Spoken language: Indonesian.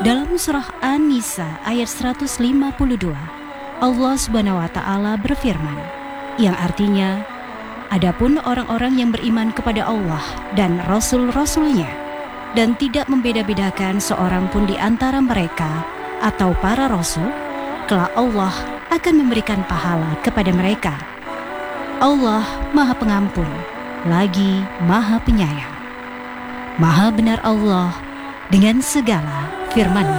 Dalam surah An-Nisa ayat 152, Allah Subhanahu wa taala berfirman, yang artinya, adapun orang-orang yang beriman kepada Allah dan Rasul-Rasulnya dan tidak membeda-bedakan seorang pun di antara mereka atau para Rasul, kelak Allah akan memberikan pahala kepada mereka. Allah Maha Pengampun, lagi Maha Penyayang. Maha benar Allah dengan segala firman-Nya.